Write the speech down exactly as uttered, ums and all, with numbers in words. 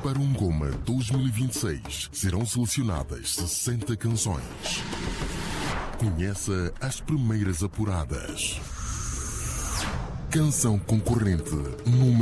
Para um Goma dois mil e vinte e seis, serão selecionadas sessenta canções. Conheça as primeiras apuradas. Canção concorrente número